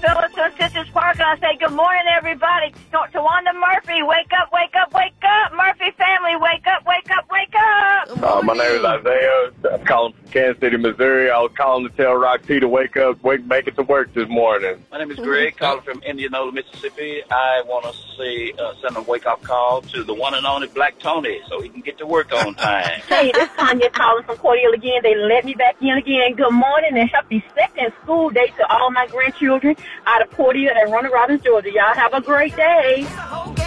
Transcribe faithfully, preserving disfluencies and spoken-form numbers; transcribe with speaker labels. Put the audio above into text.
Speaker 1: Phyllis from Sisters Park, and I say good morning, everybody. Tawanda Murphy, wake up, wake up, wake up. Murphy family, wake up, wake up, wake up.
Speaker 2: Uh, my name is Isaiah. I'm calling from Kansas City, Missouri. I was calling to tell Rock T to wake up, wake, make it to work this morning.
Speaker 3: My name is Greg, calling from Indianola, Mississippi. I want to say, uh, send a wake-up call to the one and only Black Tony so he can get to work on time.
Speaker 4: Hey, this is Tanya calling from Cordial again. They let me back in again. Good morning and happy second school day to all my grandchildren out of Cordial and Ronald Robbins, Georgia. Y'all have a great day.